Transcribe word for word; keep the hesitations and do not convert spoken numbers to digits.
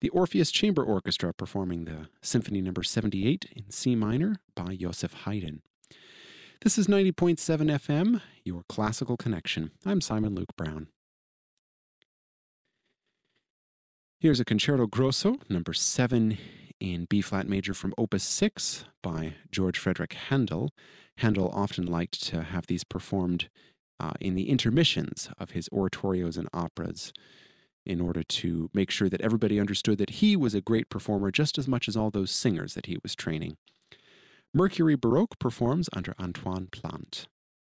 The Orpheus Chamber Orchestra performing the Symphony Number seventy-eight in C minor by Joseph Haydn. This is ninety point seven F M, your classical connection. I'm Simon Luke Brown. Here's a Concerto Grosso, number seven in B-flat major from Opus six by George Frederick Handel. Handel often liked to have these performed uh, in the intermissions of his oratorios and operas in order to make sure that everybody understood that he was a great performer just as much as all those singers that he was training. Mercury Baroque performs under Antoine Plante.